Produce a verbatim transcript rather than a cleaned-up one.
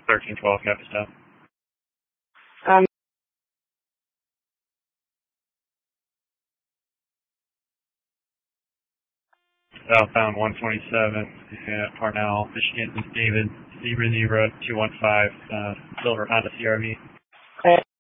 thirteen twelve, Capital. Um, Southbound one twenty-seven, at Parnell, Michigan, David, zero zero two one five, uh, silver Honda C R V.